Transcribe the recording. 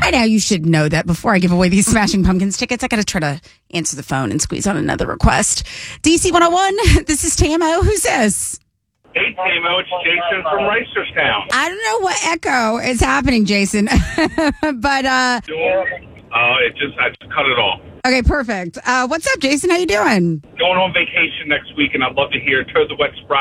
By now, you should know that before I give away these Smashing Pumpkins tickets, I got to try to answer the phone and squeeze on another request. DC 101, this is TMO. Who's this? Hey, TMO, it's Jason from Reisterstown. I don't know what echo is happening, Jason, but I just cut it off. okay, perfect. What's up, Jason? How you doing? Going on vacation next week, and I'd love to hear Toe the Wet Sprite.